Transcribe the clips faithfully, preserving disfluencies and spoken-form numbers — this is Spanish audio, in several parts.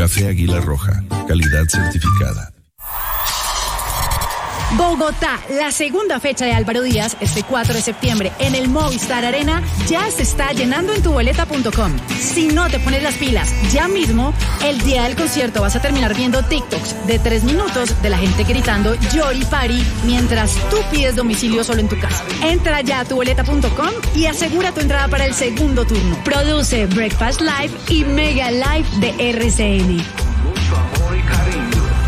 Café Águila Roja, calidad certificada. Bogotá, la segunda fecha de Álvaro Díaz, este cuatro de septiembre, en el Movistar Arena, ya se está llenando en tu boleta punto com. Si no te pones las pilas ya mismo, el día del concierto vas a terminar viendo TikToks de tres minutos de la gente gritando Yori Party mientras tú pides domicilio solo en tu casa. Entra ya a tu boleta punto com y asegura tu entrada para el segundo turno. Produce Breakfast Live y Mega Live de R C N. Mucho amor y cariño.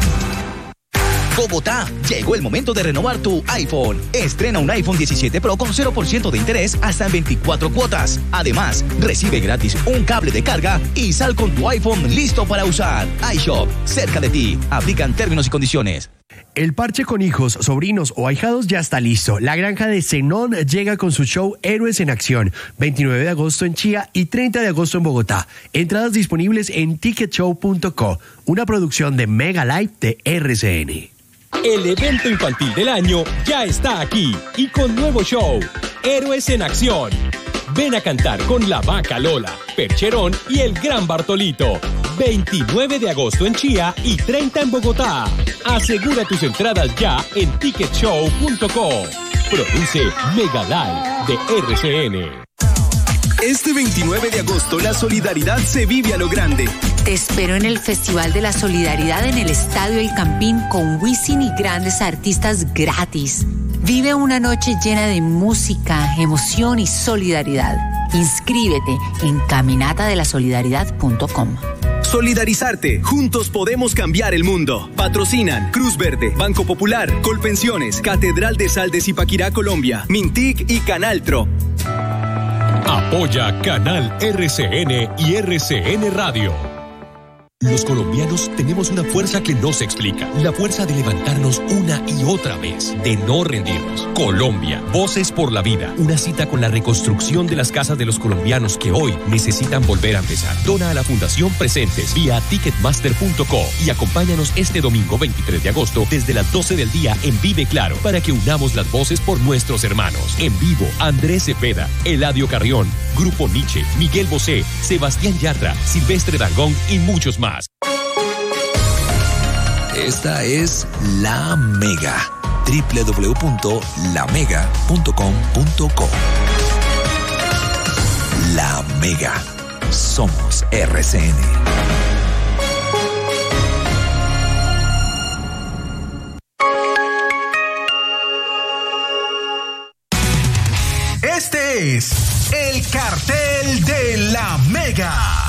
Bogotá, llegó el momento de renovar tu iPhone. Estrena un iPhone diecisiete Pro con cero por ciento de interés hasta en veinticuatro cuotas. Además, recibe gratis un cable de carga y sal con tu iPhone listo para usar. iShop, cerca de ti. Aplican términos y condiciones. El parche con hijos, sobrinos o ahijados ya está listo. La granja de Zenón llega con su show Héroes en Acción, veintinueve de agosto en Chía y treinta de agosto en Bogotá. Entradas disponibles en ticket show punto co, una producción de Mega Live de R C N. El evento infantil del año ya está aquí y con nuevo show, Héroes en Acción. Ven a cantar con la Vaca Lola, Percherón y el Gran Bartolito. veintinueve de agosto en Chía y treinta en Bogotá. Asegura tus entradas ya en ticket show punto co. Produce Mega Live de R C N. Este veintinueve de agosto la solidaridad se vive a lo grande. Te espero en el Festival de la Solidaridad en el Estadio El Campín con Wisin y grandes artistas gratis. Vive una noche llena de música, emoción y solidaridad. Inscríbete en caminata de la solidaridad punto com. Solidarizarte. Juntos podemos cambiar el mundo. Patrocinan Cruz Verde, Banco Popular, Colpensiones, Catedral de Sal de Zipaquirá, Colombia, Mintic y Canaltro. Apoya Canal R C N y R C N Radio. Los colombianos tenemos una fuerza que no se explica. La fuerza de levantarnos una y otra vez, de no rendirnos. Colombia, Voces por la Vida. Una cita con la reconstrucción de las casas de los colombianos que hoy necesitan volver a empezar. Dona a la Fundación Presentes vía ticketmaster punto co y acompáñanos este domingo veintitrés de agosto desde las doce del día en Vive Claro para que unamos las voces por nuestros hermanos. En vivo, Andrés Cepeda, Eladio Carrión, Grupo Nietzsche, Miguel Bosé, Sebastián Yatra, Silvestre Dangond y muchos más. Esta es La Mega. doble u doble u doble u punto la mega punto com punto co. La Mega. Somos R C N. Este es el cartel de La Mega.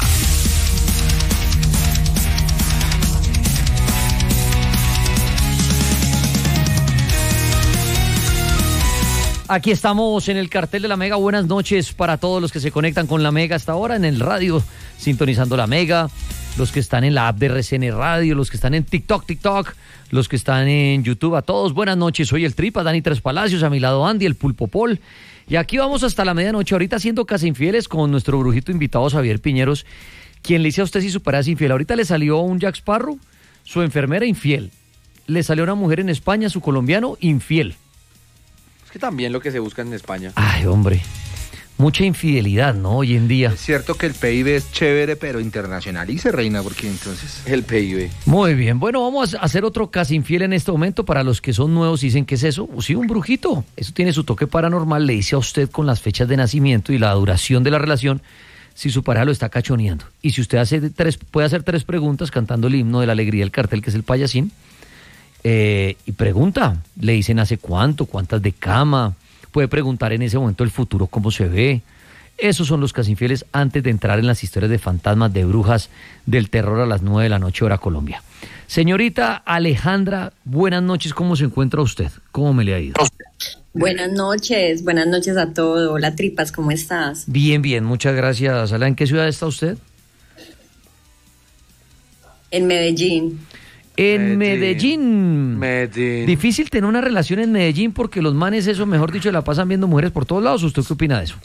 Aquí estamos en el cartel de La Mega. Buenas noches para todos los que se conectan con La Mega hasta ahora en el radio, sintonizando La Mega, los que están en la app de R C N Radio, los que están en TikTok, TikTok, los que están en YouTube. A todos, buenas noches. Soy el Tripa, Dani Tres Palacios, a mi lado Andy, el Pulpo Pol. Y aquí vamos hasta la medianoche, ahorita haciendo Casa Infieles con nuestro brujito invitado Xavier Piñeros, quien le dice a usted si su pareja es infiel. Ahorita le salió un Jack Sparrow, su enfermera infiel. Le salió una mujer en España, su colombiano infiel. Es que también lo que se busca en España. Ay, hombre, mucha infidelidad, ¿no? Hoy en día. Es cierto que el P I B es chévere, pero internacionalice, reina, porque entonces... El P I B. Muy bien, bueno, vamos a hacer otro casi infiel en este momento. Para los que son nuevos y dicen, ¿qué es eso? Sí, un brujito. Eso tiene su toque paranormal. Le dice a usted con las fechas de nacimiento y la duración de la relación si su pareja lo está cachoneando. Y si usted hace tres, puede hacer tres preguntas cantando el himno de la alegría del cartel, que es el payasín. Eh, y pregunta, le dicen hace cuánto, cuántas de cama, puede preguntar en ese momento el futuro cómo se ve. Esos son los casi infieles antes de entrar en las historias de fantasmas, de brujas, del terror a las nueve de la noche hora Colombia. Señorita Alejandra, buenas noches, ¿cómo se encuentra usted? ¿Cómo me le ha ido? Buenas noches, buenas noches a todos. Hola Tripas, ¿cómo estás? Bien, bien, muchas gracias. ¿En qué ciudad está usted? En Medellín. En Medellín. Medellín. Difícil tener una relación en Medellín porque los manes, eso, mejor dicho, la pasan viendo mujeres por todos lados. ¿Usted qué opina de eso?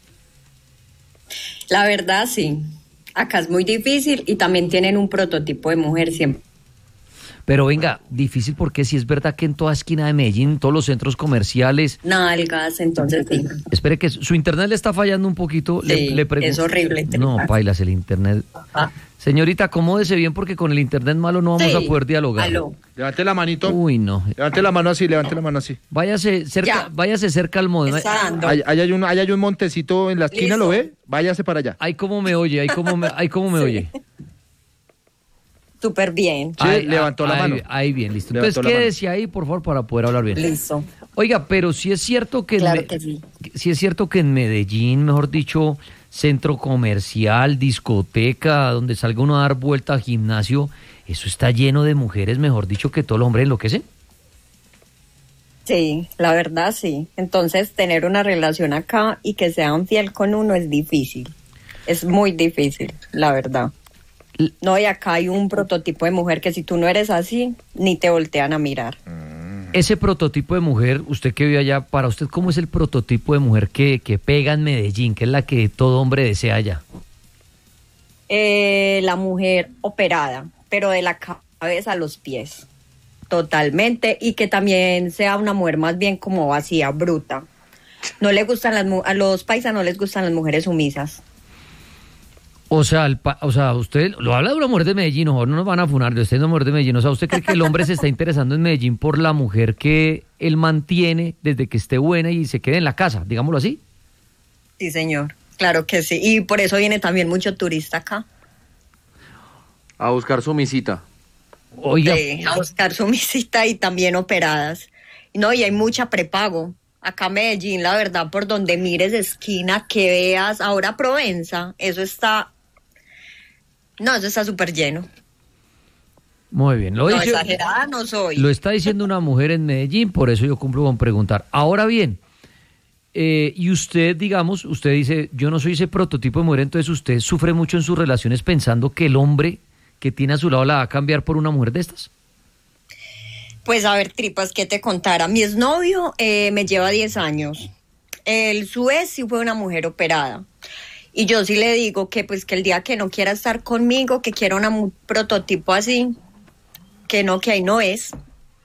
La verdad, sí. Acá es muy difícil y también tienen un prototipo de mujer siempre. Pero venga, difícil porque si es verdad que en toda esquina de Medellín, en todos los centros comerciales... Nalgas, entonces sí. Espere que su internet le está fallando un poquito. Sí, le, le pregunto- es horrible. No, pailas, el internet. Ajá. Señorita, acomódese bien porque con el internet malo no vamos Sí. a poder dialogar. Aló. Levante la manito. Uy, no. Levante la mano así, levante la mano así. Váyase cerca, Ya. váyase cerca al modem. Está dando. Ahí ahí hay un, ahí hay un montecito en la esquina, Listo. ¿lo ve? Váyase para allá. Ay, cómo me oye, ay, cómo me, ay, cómo me Sí. oye. Súper bien. Sí, Ahí- levantó la ahí- mano. Ahí bien, listo. Levantó Entonces la mano. quédese ahí, por favor, para poder hablar bien. Listo. Oiga, pero si es cierto que, en Claro Me- que sí. si es cierto que en Medellín, mejor dicho, centro comercial, discoteca, donde salga uno a dar vuelta al gimnasio, eso está lleno de mujeres, mejor dicho, que todo el hombre enloquece. Sí, la verdad sí. Entonces, tener una relación acá y que sean fiel con uno es difícil. Es muy difícil, la verdad. No, y acá hay un prototipo de mujer que si tú no eres así, ni te voltean a mirar. Ese prototipo de mujer, usted que vive allá, para usted, ¿cómo es el prototipo de mujer que, que pega en Medellín, que es la que todo hombre desea allá? Eh, la mujer operada, pero de la cabeza a los pies. Totalmente. Y que también sea una mujer más bien como vacía, bruta. No le gustan las mu- a los paisas no les gustan las mujeres sumisas. O sea, el pa- o sea, usted lo habla de una mujer de Medellín, ojo, no nos van a funar de usted, es una mujer de Medellín. O sea, ¿usted cree que el hombre se está interesando en Medellín por la mujer que él mantiene desde que esté buena y se quede en la casa, digámoslo así? Sí, señor. Claro que sí. Y por eso viene también mucho turista acá. A buscar su misita. Oiga, Sí, a buscar su misita y también operadas. No, y hay mucha prepago. Acá Medellín, la verdad, por donde mires esquina, que veas, ahora Provenza, eso está... No, eso está súper lleno. muy bien. Lo, No, dice- exagerada no soy. lo está diciendo una mujer en Medellín, por eso yo cumplo con preguntar. Ahora bien, eh, y usted, digamos, usted dice, yo no soy ese prototipo de mujer, entonces usted sufre mucho en sus relaciones pensando que el hombre que tiene a su lado la va a cambiar por una mujer de estas. Pues a ver, tripas, ¿qué te contara? Mi exnovio eh, me lleva diez años. El su ex sí fue una mujer operada. Y yo sí le digo que pues que el día que no quiera estar conmigo, que quiera una mu- prototipo así, que no, que ahí no es.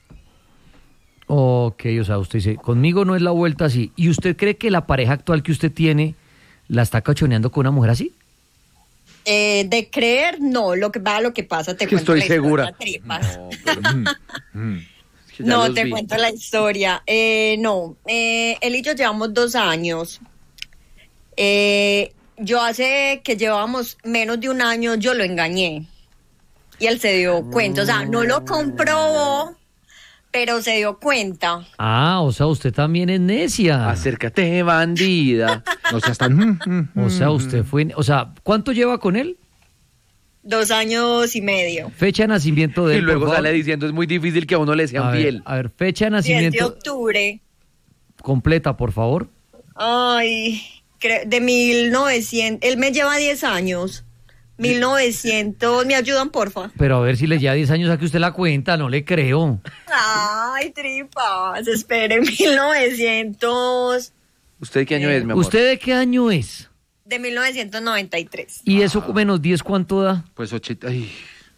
Ok, o sea, usted dice, conmigo no es la vuelta así. ¿Y usted cree que la pareja actual que usted tiene la está cachoneando con una mujer así? Eh, de creer, no, lo que va, lo que pasa, te Es que cuento estoy la historia, segura. tripas. No, pero- Mm, es que ya No, los te vi. cuento la historia. Eh, no, eh, él y yo llevamos dos años. Eh, yo hace que llevábamos menos de un año, yo lo engañé. Y él se dio cuenta, o sea, no lo comprobó, pero se dio cuenta. Ah, o sea, usted también es necia. Acércate, bandida. O sea, están... O sea, usted fue... O sea, ¿cuánto lleva con él? Dos años y medio. Fecha de nacimiento de Y él, luego por favor. sale diciendo, es muy difícil que a uno le a sean ver, fiel. a ver, fecha de diez de nacimiento octubre. completa, por favor. Ay, cre- de mil novecientos. Él me lleva diez años. mil novecientos. ¿Me ayudan, porfa? Pero a ver si le lleva diez años a que usted la cuenta, no le creo. Ay, tripas. Espere, mil novecientos. ¿Usted qué año es, mi amor? ¿Usted de qué año es? De mil novecientos noventa y tres. ¿Y eso menos diez cuánto da? Pues ochenta... Ay.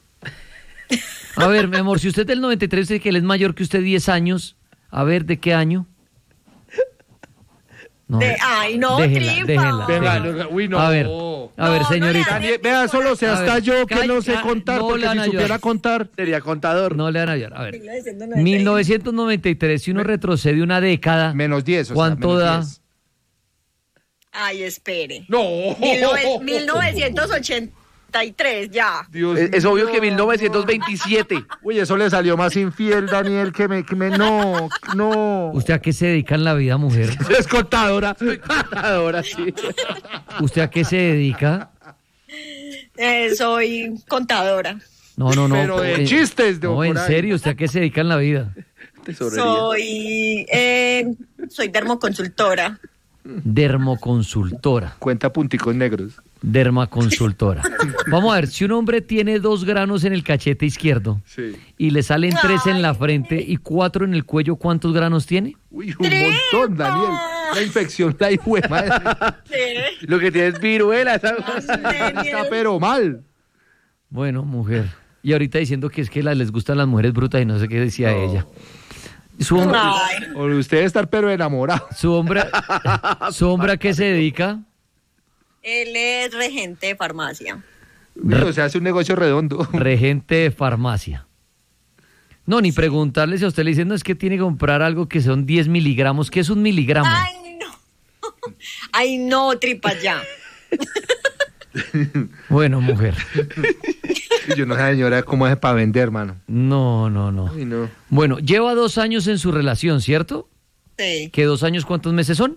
A ver, mi amor, si usted es del noventa y tres, usted que él es mayor que usted diez años, a ver, ¿de qué año? No, De- ay, no, déjela, tripa. déjela, Venga, déjela. uy, no. A ver, a ver, No, no señorita. le Daniel, vea, solo sé A hasta ver, yo que calla, no sé calla, contar, no porque le van si a supiera ayudar. contar... Sería contador. No le van a ayudar. A ver, mil novecientos noventa y tres. mil novecientos noventa y tres, si uno retrocede una década, Menos diez, o sea, ¿cuánto menos da? diez. Ay, espere. No. Mil nove- mil novecientos ochenta y tres, ya. Dios Es, es obvio mío. que mil novecientos veintisiete. Uy, eso le salió más infiel, Daniel, que me... Que me no, no. ¿Usted a qué se dedica en la vida, mujer? Es contadora. Ahora sí. ¿Usted a qué se dedica? Eh, soy contadora. No, no, no. Pero de eh, chistes, de No, por en ahí. serio, ¿usted a qué se dedica en la vida? Tesorería. Soy, eh, soy dermoconsultora. Dermoconsultora. Cuenta punticos negros. Dermaconsultora. Vamos a ver, si un hombre tiene dos granos en el cachete izquierdo Sí. y le salen tres en la frente y cuatro en el cuello, ¿cuántos granos tiene? Uy, un montón, Daniel. La infección, la hijo de madre. Lo que tiene es viruela, ¿sabes? Está pero mal. Bueno, mujer, Y ahorita diciendo que es que la- les gustan las mujeres brutas y no sé qué decía ella. Su hombre, O usted debe estar pero enamorado. su hombre, su hombre ¿a qué se dedica? Él es regente de farmacia. O sea, hace un negocio redondo. Regente de farmacia. No, ni preguntarle si a usted le dicen, no, es que tiene que comprar algo que son diez miligramos. ¿Qué es un miligramo? Ay, no. Ay, no, tripas ya. Bueno, mujer. Yo no sé, señora, cómo es para vender, hermano. No, no, no. Ay, no. Bueno, lleva dos años en su relación, ¿cierto? Sí. ¿Qué dos años cuántos meses son?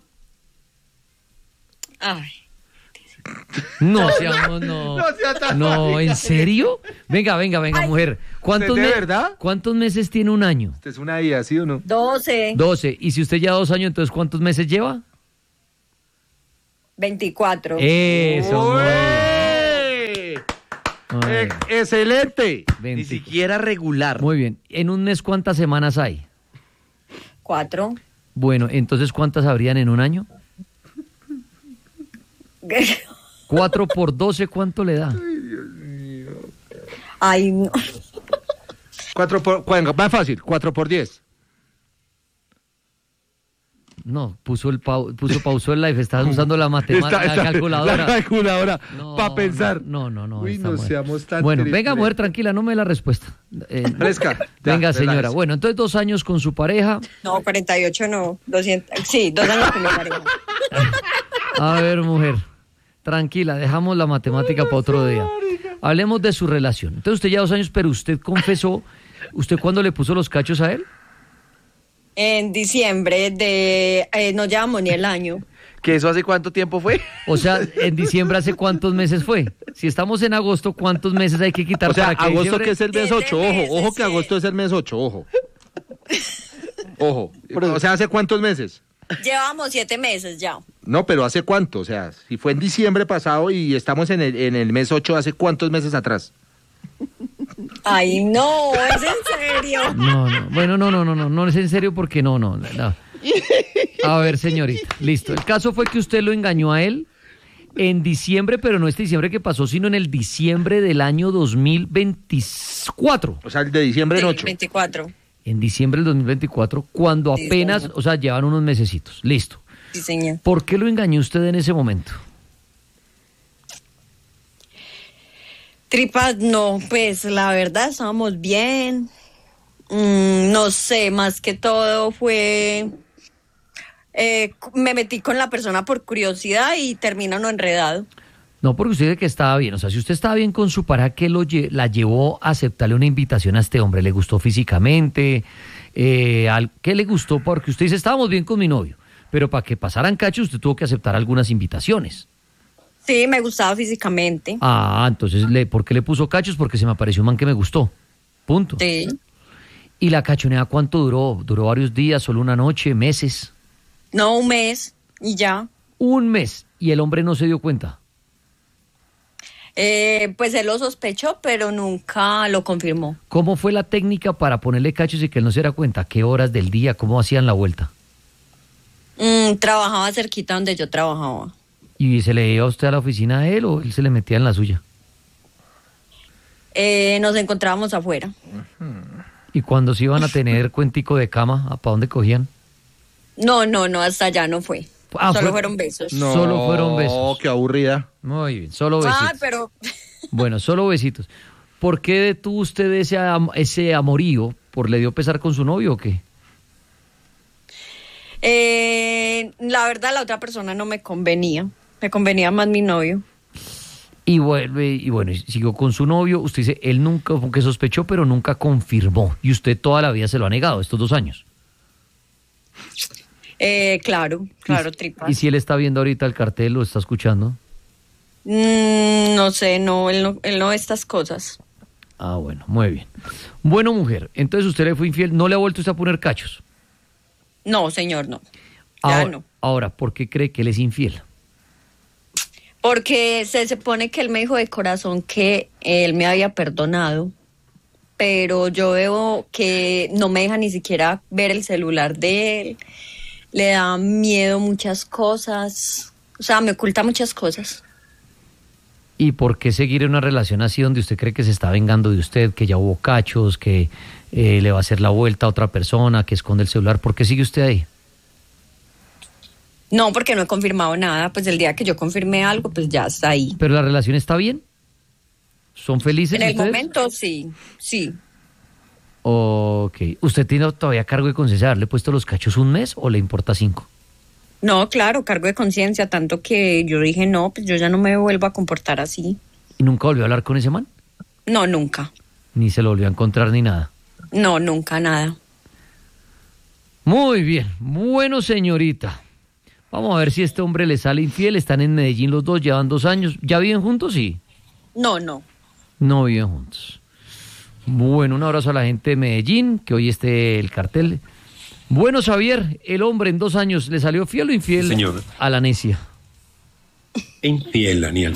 Ay. No, seamos, no. No sea tan No, ¿en marica. serio? Venga, venga, venga, mujer. ¿Cuántos, ¿Usted de me- verdad? ¿Cuántos meses tiene un año? ¿Usted es una I A, sí o no? doce. doce. Y si usted lleva dos años, entonces ¿cuántos meses lleva? veinticuatro. Eso, muy bien. ¡Ué! Muy bien. Ex- ¡Excelente! Ni veinte. siquiera regular. Muy bien. ¿En un mes cuántas semanas hay? Cuatro. Bueno, entonces ¿cuántas habrían en un año? Cuatro por doce, ¿cuánto le da? Ay, no. Cuatro por... Bueno, más fácil, cuatro por diez. No, puso el pau- puso pausó el live, estás usando la matemática, Está- la está- calculadora. La calculadora, No, para pensar. No, no, no. Uy, está no bueno. seamos tan Bueno, tristes. venga, mujer, tranquila, no me dé la respuesta. Eh, Fresca. Ya, venga, señora. relájese. Bueno, entonces dos años con su pareja. No, cuarenta y ocho no. doscientos. Sí, dos años con mi pareja. A ver, mujer, tranquila, dejamos la matemática para otro día. Hablemos de su relación. Entonces usted ya dos años, pero usted confesó, ¿usted cuándo le puso los cachos a él? En diciembre de... eh, no llevamos ni el año. ¿Que eso hace cuánto tiempo fue? O sea, en diciembre, ¿hace cuántos meses fue? Si estamos en agosto, ¿cuántos meses hay que quitar O sea, para que agosto diciembre- que es el mes Siete ocho, ojo, meses, ojo que sí. agosto es el mes ocho, ojo. Ojo. O sea, ¿hace cuántos meses? Llevamos siete meses ya. No, pero ¿hace cuánto? O sea, si fue en diciembre pasado y estamos en el, en el mes ocho, ¿hace cuántos meses atrás? Ay, no, es en serio. No, no, bueno, no, no, no, no, no es en serio porque no, no, no. A ver, señorita, listo. El caso fue que usted lo engañó a él en diciembre, pero no este diciembre que pasó, sino en el diciembre del año dos mil veinticuatro. O sea, el de diciembre en Sí, ocho. veinticuatro. En diciembre del dos mil veinticuatro, cuando Sí, apenas, señor. o sea, llevan unos mesecitos. Listo. Sí, señor. ¿Por qué lo engañó usted en ese momento? Tripas, no, pues la verdad estábamos bien. Mm, no sé, más que todo fue... eh, me metí con la persona por curiosidad y termina no enredado. No, porque usted dice que estaba bien. O sea, si usted estaba bien con su pareja, ¿qué lo lle- la llevó a aceptarle una invitación a este hombre? ¿Le gustó físicamente? Eh, al- ¿Qué le gustó? Porque usted dice, estábamos bien con mi novio. Pero para que pasaran cachos, usted tuvo que aceptar algunas invitaciones. Sí, me gustaba físicamente. Ah, entonces, le, ¿por qué le puso cachos? Porque se me apareció un man que me gustó. Punto. Sí. ¿Y la cachonea cuánto duró? ¿Duró varios días, solo una noche, meses? No, un mes y ya. Un mes. Y el hombre no se dio cuenta. Eh, pues él lo sospechó, pero nunca lo confirmó. ¿Cómo fue la técnica para ponerle cachos y que él no se diera cuenta? ¿Qué horas del día? ¿Cómo hacían la vuelta? Mm, trabajaba cerquita donde yo trabajaba. ¿Y se le iba a usted a la oficina de él o él se le metía en la suya? Eh, nos encontrábamos afuera. ¿Y cuando se iban a tener cuentico de cama, para dónde cogían? No, no, no, hasta allá no fue. Ah, Solo fue- fueron besos. No, Solo fueron besos. qué aburrida. Muy bien, solo besitos. Ah, pero Bueno, solo besitos. ¿Por qué detuvo usted ese, am- ese amorío? ¿Por le dio pesar con su novio o qué? eh, la verdad la otra persona no me convenía. Me convenía más mi novio. Y vuelve, y bueno, y siguió con su novio. Usted dice, él nunca, como que sospechó, pero nunca confirmó. Y usted toda la vida se lo ha negado, estos dos años. Eh, claro, claro, tripas. Y si él está viendo ahorita el cartel, lo está escuchando. Mm, no sé, no él, no, él no ve estas cosas. Ah, bueno, muy bien. Bueno, mujer, entonces usted le fue infiel, ¿no le ha vuelto usted a poner cachos? No, señor, no. Ya Ahora, no. ahora, ¿por qué cree que él es infiel? Porque se supone que él me dijo de corazón que él me había perdonado, pero yo veo que no me deja ni siquiera ver el celular de él, le da miedo muchas cosas, o sea, me oculta muchas cosas. ¿Y por qué seguir en una relación así donde usted cree que se está vengando de usted, que ya hubo cachos, que eh, le va a hacer la vuelta a otra persona, que esconde el celular? ¿Por qué sigue usted ahí? No, porque no he confirmado nada. Pues el día que yo confirmé algo, pues ya está ahí. ¿Pero la relación está bien? ¿Son felices En el ustedes? momento, sí, sí. Ok. ¿Usted tiene todavía cargo de conciencia de haberle puesto los cachos un mes o le importa cinco? No, claro, cargo de conciencia, tanto que yo dije, no, pues yo ya no me vuelvo a comportar así. ¿Y nunca volvió a hablar con ese man? No, nunca. Ni se lo volvió a encontrar ni nada. No, nunca, nada. Muy bien. Bueno, señorita. Vamos a ver si este hombre le sale infiel. Están en Medellín los dos, llevan dos años. ¿Ya viven juntos? Sí. No, no. No viven juntos. Bueno, un abrazo a la gente de Medellín, que hoy esté el cartel. Bueno, Xavier, el hombre en dos años, ¿le salió fiel o infiel Señor. a la necia? Infiel, Daniel.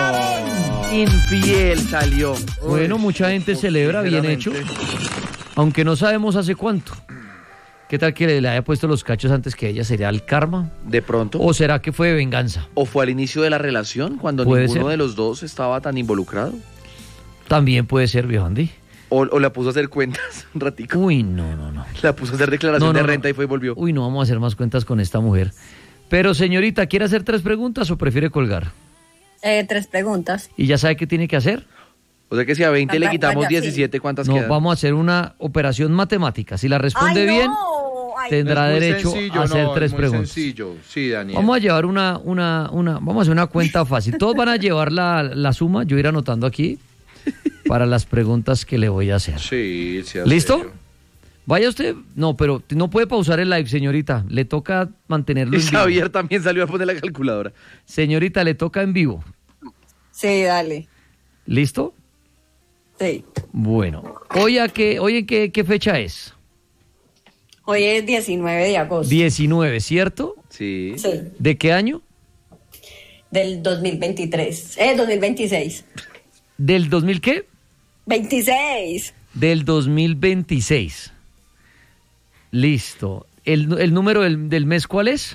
Infiel salió. Bueno, mucha gente celebra, bien hecho. Aunque no sabemos hace cuánto. ¿Qué tal que le, le haya puesto los cachos antes que ella? ¿Sería el karma? De pronto. ¿O será que fue de venganza? ¿O fue al inicio de la relación, cuando Puede ninguno ser. de los dos estaba tan involucrado? También puede ser, viejo Andy. O, o la puso a hacer cuentas un ratico. Uy, no, no, no. La puso a hacer declaración No, no, de no. renta y fue y volvió. Uy, no vamos a hacer más cuentas con esta mujer. Pero, señorita, ¿quiere hacer tres preguntas o prefiere colgar? Eh, tres preguntas. ¿Y ya sabe qué tiene que hacer? O sea que si a veinte le Vaya, quitamos vaya, sí. diecisiete, ¿cuántas No, quedan? vamos a hacer una operación matemática. Si la responde Ay, no. bien, Ay, tendrá Es muy derecho sencillo, a hacer no, tres es muy preguntas. sencillo. Sí, Daniel. Vamos a llevar una, una, una, vamos a hacer una cuenta fácil. Todos van a llevar la, la suma, yo iré anotando aquí para las preguntas que le voy a hacer. Sí, sí. ¿Listo? serio. Vaya usted, no, pero no puede pausar el live, señorita. Le toca mantenerlo Y en vivo. Xavier también salió a poner la calculadora. Señorita, le toca en vivo. Sí, dale. ¿Listo? Sí. Bueno, ¿hoy, a qué, hoy en qué, qué fecha es? Hoy es diecinueve de agosto. diecinueve, ¿cierto? Sí. Sí, ¿De qué año? del dos mil veintitrés. Eh, dos mil veintiséis. ¿Del dos mil qué? veintiséis. Del dos mil veintiséis. Listo. ¿El, el número del, del mes cuál es?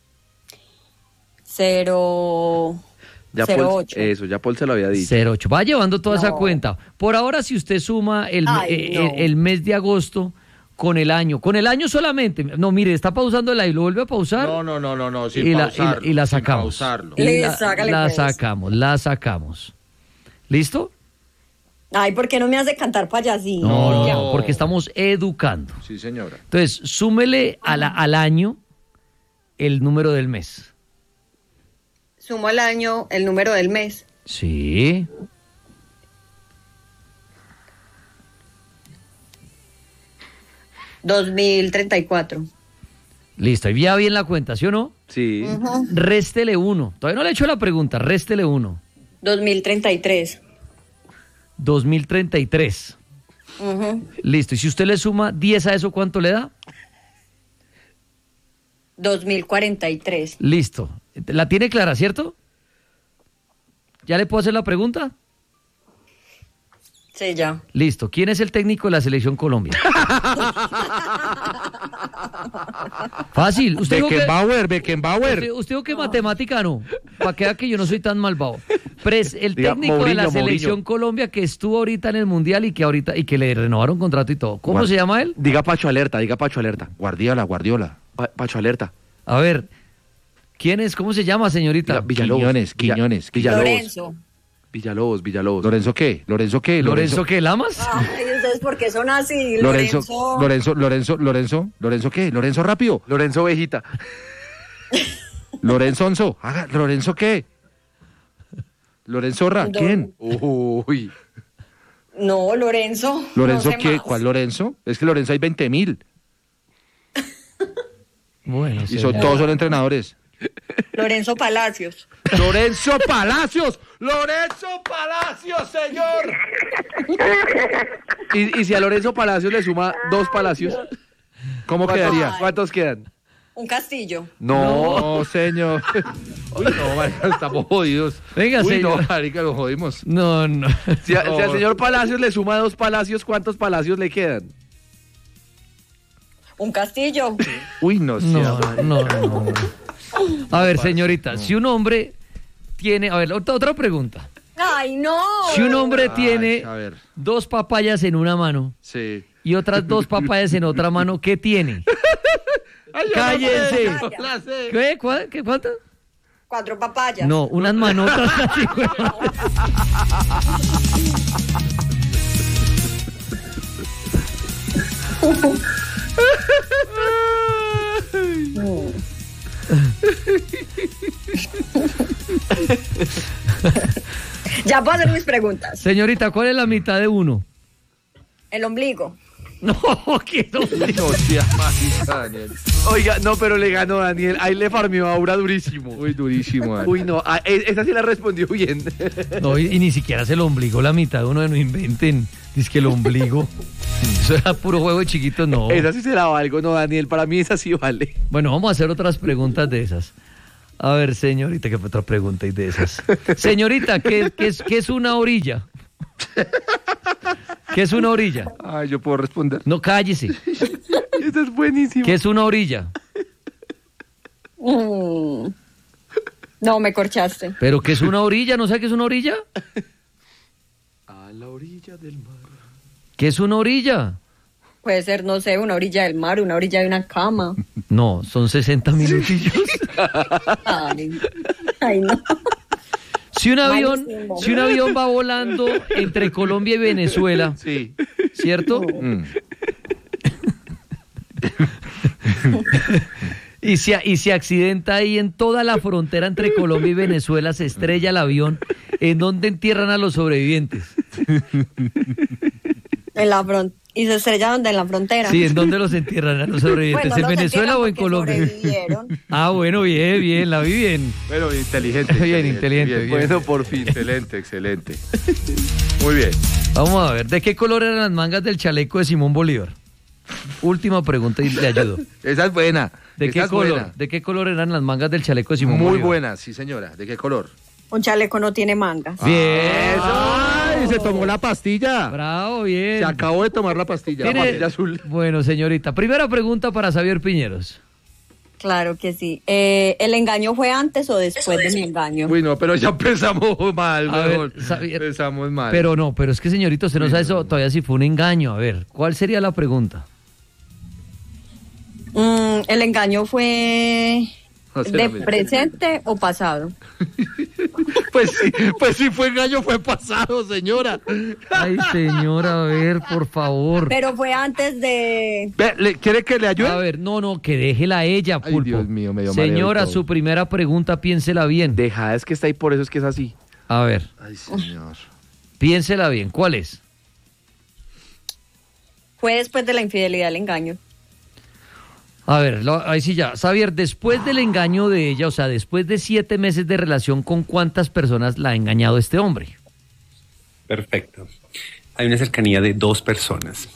Cero. Ya Cero Paul, ocho. eso, ya Paul se lo había dicho. cero ocho. Va llevando toda esa No. cuenta. Por ahora, si usted suma el, Ay, eh, no. el, el mes de agosto con el año, con el año solamente. No, mire, está pausando el live, lo vuelve a pausar. No, no, no, no, no, sin y, la, y, la, pausarlo, y la sin sacamos. pausarlo. Y Le la, sácale, la pues. sacamos, la sacamos. ¿Listo? Ay, ¿por qué no me hace cantar payasito? No, no, Ya. no, porque estamos educando. Sí, señora. Entonces, súmele a la- al año el número del mes. Sumo al año el número del mes. Sí. dos mil treinta y cuatro. Listo, y ya bien la cuenta, ¿sí o no? Sí. Ujú. Réstele uno. Todavía no le he hecho la pregunta, réstele uno. dos mil treinta y tres. dos mil treinta y tres. Ujú. Listo, y si usted le suma diez a eso, ¿cuánto le da? dos mil cuarenta y tres. Listo. ¿La tiene clara, cierto? ¿Ya le puedo hacer la pregunta? Sí, ya. Listo. ¿Quién es el técnico de la selección Colombia? Fácil. Usted dijo que, Beckenbauer, Beckenbauer. usted, usted dijo que matemática no. Para que vea que yo no soy tan malvado. Pres, el Diga, técnico de la Mourinho, selección Mourinho. Colombia que estuvo ahorita en el Mundial y que ahorita y que le renovaron contrato y todo. ¿Cómo Guar- se llama él? Diga Pacho Alerta, diga Pacho Alerta. Guardiola, Guardiola. Pa- Pacho Alerta. A ver. ¿Quién es? ¿Cómo se llama, señorita? Diga Villalobos. Quiñones, Villa- Quiñones. Villalobos. Lorenzo. Villalobos, Villalobos. ¿Lorenzo qué? ¿Lorenzo qué? ¿Lorenzo qué? ¿Lamas? Ay, ¿ustedes por qué son así? Lorenzo, Lorenzo. Lorenzo, Lorenzo, Lorenzo, Lorenzo qué? Lorenzo rápido. Lorenzo Vejita. Lorenzo Onzo. Haga, ¿Lorenzo qué? Lorenzo Ra, Don- ¿quién? Uy. No, Lorenzo. ¿Lorenzo no sé qué? más. ¿Cuál Lorenzo? Es que Lorenzo hay veinte mil. Bueno, Y sí. son, todos son entrenadores. Lorenzo Palacios. ¡Lorenzo Palacios! ¡Lorenzo Palacios, señor! Y, y si a Lorenzo Palacios le suma dos Palacios, ¿Cómo ¿cuántos- quedaría? ¿Cuántos quedan? Un castillo. No. No, señor. Uy, no, marica, estamos jodidos. Venga, Uy, señor. no, marica, lo jodimos. No, no. Si, a- No. si al señor Palacios le suma dos Palacios, ¿cuántos Palacios le quedan? Un castillo. Uy, no, No, sea- no, no. A ver, señorita, si un hombre tiene... A ver, otra, otra pregunta. Ay, no. Si un hombre Ay, tiene a ver. dos papayas en una mano Sí. y otras dos papayas en otra mano, ¿qué tiene? Ay, yo ¡Cállense! no sé, la sé. ¿Qué? ¿Cuál? ¿Qué? ¿Cuántas? Cuatro papayas. No, unas manotas así, güey. Ya puedo hacer mis preguntas. Señorita, ¿cuál es la mitad de uno? El ombligo. No, que no. No, tía, mágica, Daniel. Oiga, no, pero le ganó Daniel. Ahí le farmeó a Aura durísimo. Uy, durísimo, Daniel. Uy, no, a- e- esa sí la respondió bien. No, y, y ni siquiera es el ombligo, la mitad de uno, no inventen. Dice que el ombligo. Eso era puro juego de chiquitos, no. Esa sí se la valgo, no, Daniel. Para mí esa sí vale. Bueno, vamos a hacer otras preguntas de esas. A ver, señorita, ¿qué otra pregunta hay de esas? Señorita, ¿qué, qué es, qué es una orilla? ¿Qué es una orilla? Ay, yo puedo responder. No, cállese. Esa es buenísima. ¿Qué es una orilla? Mm. No, me corchaste. ¿Pero qué es una orilla? ¿No sabe qué es una orilla? A la orilla del mar. ¿Qué es una orilla? Puede ser, no sé, una orilla del mar, una orilla de una cama. No, son sesenta minutillos. Ay, ay no. Si un avión, Malísimo. si un avión va volando entre Colombia y Venezuela, Sí. ¿cierto? Mm. Y se, y se accidenta ahí en toda la frontera entre Colombia y Venezuela, se estrella el avión. ¿En dónde entierran a los sobrevivientes? En la fron- ¿Y se estrellaron de la frontera? Sí, ¿en dónde los entierran a los sobrevivientes? Bueno, ¿En los Venezuela entierran o en porque Colombia? sobrevivieron. Ah, bueno, bien, bien, la vi bien. Bueno, inteligente. Bien, inteligente, bien. Bueno, por fin. Excelente, excelente. Muy bien. Vamos a ver, ¿de qué color eran las mangas del chaleco de Simón Bolívar? Última pregunta y le ayudo. Esa es buena. ¿De Esa qué es color? buena. ¿De qué color eran las mangas del chaleco de Simón Muy Bolívar? buena, sí, señora. ¿De qué color? Un chaleco no tiene mangas. Bien. ¡Ay! Se tomó la pastilla. Bravo, bien. Se acabó de tomar la pastilla. La ¿Tiene- pastilla azul. Bueno, señorita, primera pregunta para Xavier Piñeros. Claro que sí. Eh, ¿El engaño fue antes o después de mi engaño? Uy, no, pero ya empezamos mal, A ver, mejor. Xavier, Empezamos mal. Pero no, pero es que señorita, usted no Uy, sabe no, eso no. todavía si fue un engaño. A ver, ¿cuál sería la pregunta? Mm, ¿El engaño fue No sé, de no me- presente o pasado? Pues sí, pues sí fue engaño, fue pasado, señora. Ay, señora, a ver, por favor. Pero fue antes de... Ve, ¿le- ¿Quiere que le ayude? A ver, no, no, que déjela a ella, Ay, Pulpo. Dios mío, me dio mareo y Señora, todo. su primera pregunta, piénsela bien. Dejada es que está ahí, por eso es que es así. A ver, Ay, señor. piénsela bien. ¿Cuál es? Fue después de la infidelidad el engaño. A ver, lo- ahí sí ya. Xavier, después del engaño de ella, o sea, después de siete meses de relación, ¿con cuántas personas la ha engañado este hombre? Perfecto. Hay una cercanía de dos personas.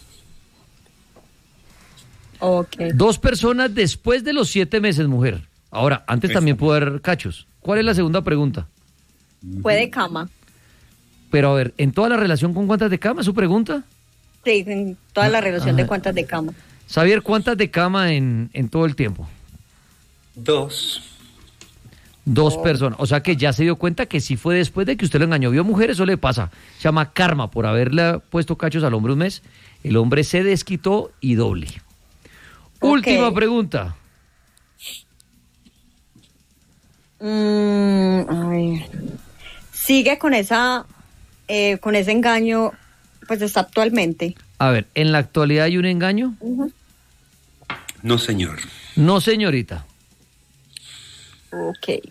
Ok. Dos personas después de los siete meses, mujer. Ahora, antes también pudo haber cachos. ¿Cuál es la segunda pregunta? Fue de cama. Pero a ver, ¿en toda la relación con cuántas de cama? ¿Su pregunta? Sí, en toda la relación Ah. de cuantas de cama. Xavier, ¿cuántas de cama en, en todo el tiempo? Dos. Dos Oh. personas. O sea que ya se dio cuenta que sí fue después de que usted lo engañó. Vio, mujer, eso le pasa. Se llama karma por haberle puesto cachos al hombre un mes. El hombre se desquitó y doble. Ok. Última pregunta. Mm, a ver. Sigue con esa, eh, con ese engaño, pues está actualmente. A ver, ¿en la actualidad hay un engaño? Ujú. No, señor. No, señorita. Ok.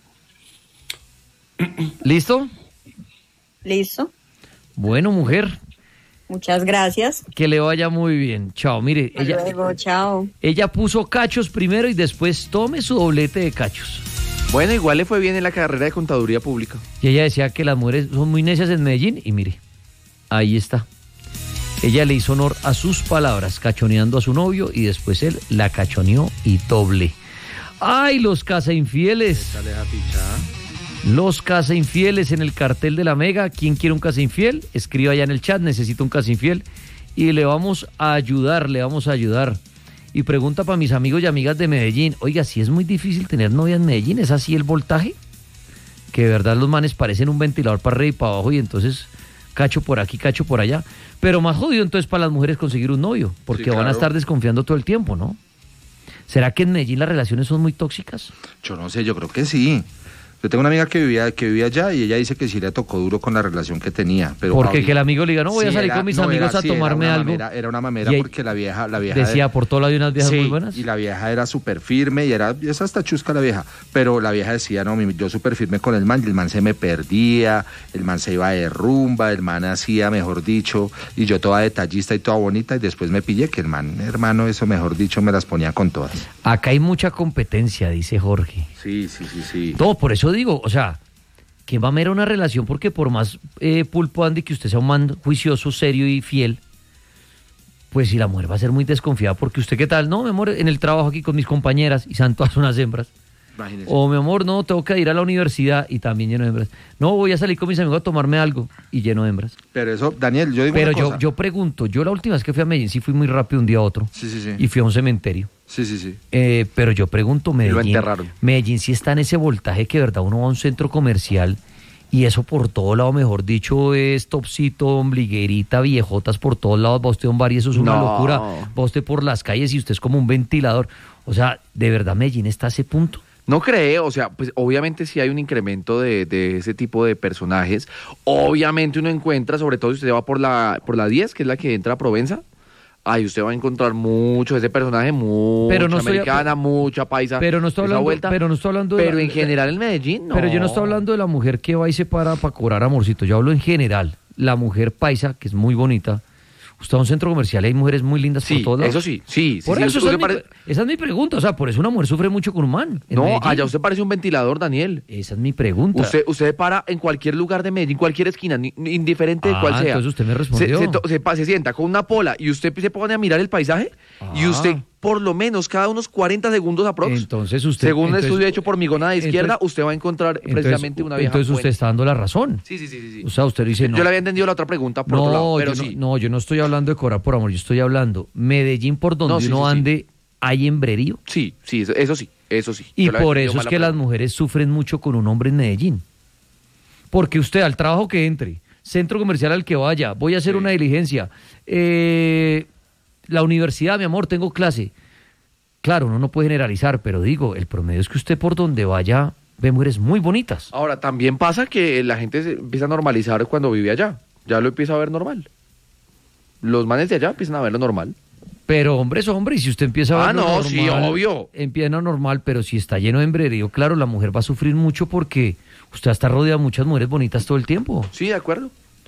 ¿Listo? Listo. Bueno, mujer, Muchas gracias. que le vaya muy bien. Chao, mire, Hasta ella, luego, chao. ella puso cachos primero y después tome su doblete de cachos. Bueno, igual le fue bien en la carrera de contaduría pública. Y ella decía que las mujeres son muy necias en Medellín y mire, ahí está. Ella le hizo honor a sus palabras, cachoneando a su novio y después él la cachoneó y doble. ¡Ay, los casa infieles! Échale esa pichada. Los casa infieles en el cartel de la Mega. ¿Quién quiere un casa infiel? Escriba allá en el chat, necesito un casa infiel. Y le vamos a ayudar, le vamos a ayudar. Y pregunta para mis amigos y amigas de Medellín. Oiga, si es muy difícil tener novia en Medellín, ¿es así el voltaje? que de verdad los manes parecen un ventilador para arriba y para abajo y entonces cacho por aquí, cacho por allá. Pero más jodido entonces para las mujeres conseguir un novio, porque Sí, van a claro. estar desconfiando todo el tiempo, ¿no? ¿Será que en Medellín las relaciones son muy tóxicas? Yo no sé, yo creo que sí. Yo tengo una amiga que vivía, que vivía allá y ella dice que sí le tocó duro con la relación que tenía. Pero Porque Pauli- que el amigo le diga, no, voy a Sí, salir era- con mis no, amigos era- a sí, era tomarme una algo. mamera, era una mamera Y ahí porque la vieja, la vieja decía, por todo lado hay unas viejas sí, muy buenas. y la vieja era súper firme y era, es hasta chusca la vieja, pero la vieja decía, no, mi- yo súper firme con el man, y el man se me perdía, el man se iba de rumba, el man hacía, mejor dicho, y yo toda detallista y toda bonita, y después me pillé que el man, hermano, eso mejor dicho, me las ponía con todas. Acá hay mucha competencia, dice Jorge. Sí, sí, sí, sí. No, por eso digo, o sea, que va a haber una relación porque por más eh, pulpo Andy que usted sea un man juicioso, serio y fiel, pues si la mujer va a ser muy desconfiada porque usted qué tal, no, mi amor, en el trabajo aquí con mis compañeras y son todas unas hembras. Imagínese. O mi amor, no, tengo que ir a la universidad y también lleno de hembras. No, voy a salir con mis amigos a tomarme algo y lleno de hembras. Pero eso, Daniel, yo digo Pero una yo, cosa. yo pregunto, yo la última vez que fui a Medellín sí fui muy rápido un día a otro. Sí, sí, sí. Y fui a un cementerio. Sí, sí, sí. Eh, pero yo pregunto, Medellín, enterraron. Medellín sí está en ese voltaje que, de verdad, uno va a un centro comercial y eso por todo lado, mejor dicho, es topsito, ombliguerita, viejotas por todos lados, va usted a un bar y eso es una No. locura, va usted por las calles y usted es como un ventilador. O sea, ¿de verdad Medellín está a ese punto? No creo, o sea, pues obviamente sí hay un incremento de, de ese tipo de personajes. Obviamente uno encuentra, sobre todo si usted va por la por la diez, que es la que entra a Provenza, ahí usted va a encontrar mucho ese personaje, mucha Pero no estoy- americana, mucha paisa. Pero no estoy esa hablando, vuelta. pero no estoy hablando de Pero la- en general en Medellín, no. Pero yo no estoy hablando de la mujer que va y se para para cobrar amorcito. Yo hablo en general. La mujer paisa, que es muy bonita. Usted va a un centro comercial y hay mujeres muy lindas Sí, por todos lados. eso sí, sí, sí, Por sí, eso, usted esa, es mi, pare- esa es mi pregunta. O sea, por eso una mujer sufre mucho con un man. en No, Medellín. allá usted parece un ventilador, Daniel. Esa es mi pregunta. Usted, usted para en cualquier lugar de Medellín, cualquier esquina, ni- ni- indiferente de Ah, cuál sea. entonces usted me respondió. Se, se to- se pa- se sienta con una pola y usted se pone a mirar el paisaje y Ah. usted por lo menos cada unos cuarenta segundos aprox. Entonces usted- Según un entonces- estudio hecho por Migona de Izquierda, entonces- usted va a encontrar Entonces- precisamente una vieja Entonces usted buena. está dando la razón. Sí, sí, sí, sí, sí. O sea, usted dice no. Yo le había entendido la otra pregunta por otro lado, No, pero yo sí. no, no, yo no estoy hablando de cobrar por amor. Yo estoy hablando Medellín por donde No, sí, uno sí, sí. ande hay hembrerío. Sí, sí, eso, eso sí, eso sí. Y Yo le había por entendido eso mal es la que las pregunta. mujeres sufren mucho con un hombre en Medellín. Porque usted al trabajo que entre, centro comercial al que vaya, voy a hacer una diligencia, eh, la universidad, mi amor, tengo clase. Claro, uno no puede generalizar, pero digo, el promedio es que usted por donde vaya ve mujeres muy bonitas. Ahora, también pasa que la gente se empieza a normalizar cuando vive allá. Ya lo empieza a ver normal. Los manes de allá empiezan a verlo normal. Pero hombre es hombre, y si usted empieza a Ah, verlo no, normal, sí, obvio. empieza normal, pero si está lleno de hembrerío, claro, la mujer va a sufrir mucho porque usted está rodeado de muchas mujeres bonitas todo el tiempo. Sí, de acuerdo.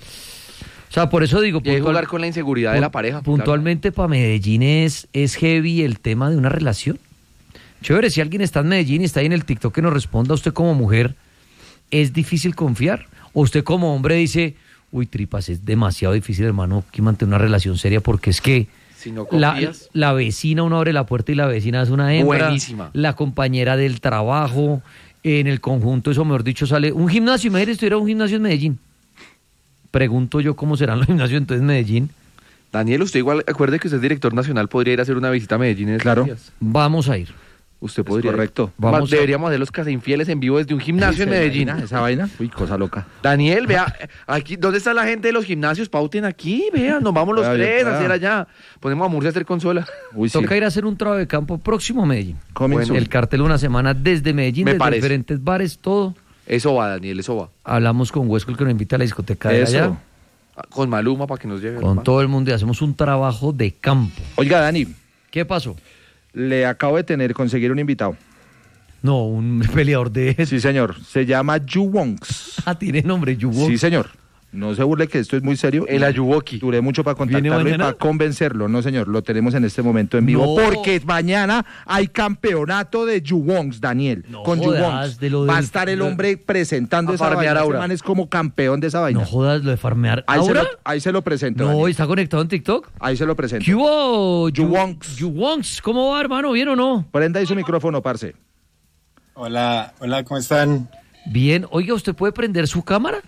O sea, por eso digo... Y hay que puntual- jugar con la inseguridad de la pareja. Puntualmente para Medellín es, es heavy el tema de una relación. Chévere, si alguien está en Medellín y está ahí en el TikTok que nos responda, usted como mujer, ¿es difícil confiar? O usted como hombre dice, uy, tripas, es demasiado difícil, hermano, que mantener una relación seria porque es que... Si no La, confías. la vecina, uno abre la puerta y la vecina es una hembra. Buenísima. La compañera del trabajo, en el conjunto, eso mejor dicho, sale un gimnasio. Imagínate si tuviera un gimnasio en Medellín. Pregunto yo cómo serán los gimnasios entonces en Medellín. Daniel, usted igual, acuerde que usted es director nacional, podría ir a hacer una visita a Medellín en estos Claro. días. Vamos a ir. Usted podría. correcto. Vamos Vamos a- deberíamos hacer los casainfieles en vivo desde un gimnasio en ¿Se Medellín. imagina esa vaina? Uy, cosa loca. Daniel, vea, aquí, ¿dónde está la gente de los gimnasios? Pauten aquí, vea, nos vamos los Vea, bien, tres a vea. hacer allá. Ponemos a Murcia a hacer consola. Uy, sí. Toca ir a hacer un trabajo de campo próximo a Medellín. Coming Bueno, soon. el cartel una semana desde Medellín, Me desde parece. diferentes bares, todo. Eso va, Daniel, eso va. Hablamos con Huesco, el que nos invita a la discoteca de Eso. allá, Con Maluma para que nos lleve. con hermano. todo el mundo y hacemos un trabajo de campo. Oiga, Dani, ¿Qué pasó? le acabo de tener, conseguir un invitado. No, un peleador de... Sí, señor. Se llama Yu Wongs. Ah, tiene nombre, Yubo. Sí, señor. No se burle que esto es muy serio. El Ayuwoki. Duré mucho para ¿Viene contactarlo y mañana? para convencerlo. No, señor, lo tenemos en este momento en vivo. No. Porque mañana hay campeonato de Yu Wongs, Daniel. No con Yu jodas, Wongs. de lo Va a del- estar el de- hombre presentando A esa farmear vaina. Ese aura. man es como campeón de esa vaina. No jodas, lo de farmear. ahí, se ¿Aura? lo, ahí se lo presento. No, Daniel. ¿está conectado en TikTok? Ahí se lo presento. ¿Qué hubo? Yu Wongs. Yu Wongs, ¿cómo va, hermano? ¿Bien o no? Prenda ahí su micrófono, parce. Hola, hola, ¿cómo están? Bien. Oiga, ¿usted puede prender su cámara?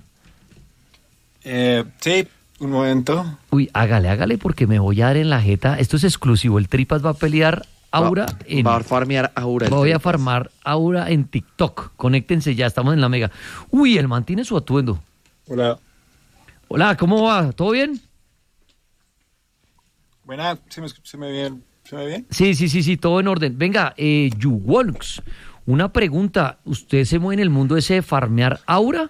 Eh, sí, un momento. Uy, hágale, hágale porque me voy a dar en la jeta. Esto es exclusivo. El Tripas va a pelear Aura va, en... Va a farmear Aura. Voy a farmar Aura en TikTok. Conéctense ya, estamos en la Mega. Uy, el man tiene su atuendo. Hola. Hola, ¿cómo va? ¿Todo bien? Buena, ¿se me, se me, bien, ¿se me ve bien? Sí, sí, sí, sí, todo en orden. Venga, eh, Yuwonks, una pregunta. ¿Usted se mueve en el mundo ese de farmear Aura?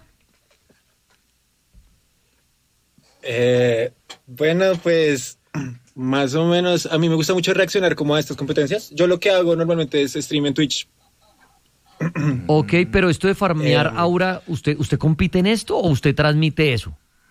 Eh, bueno, pues más o menos, a mí me gusta mucho reaccionar como a estas competencias. Yo lo que hago normalmente es stream en Twitch. Ok, pero esto de farmear Eh, Aura, ¿usted, ¿usted compite en esto o usted transmite eso?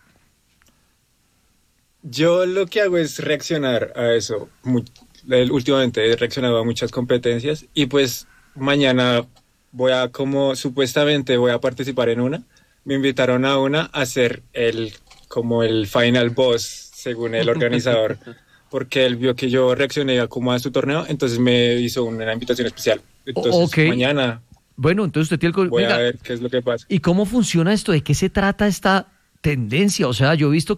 Yo lo que hago es reaccionar a eso. Muy- el- últimamente he reaccionado a muchas competencias y pues mañana voy a, como supuestamente voy a participar en una. Me invitaron a una a hacer el, como el final boss, según el organizador, porque él vio que yo reaccioné a como a su torneo, entonces me hizo una invitación especial. Entonces Ok. mañana Bueno, entonces usted tiene el... voy Venga, a ver qué es lo que pasa. ¿y cómo funciona esto? ¿De qué se trata esta tendencia? O sea, yo he visto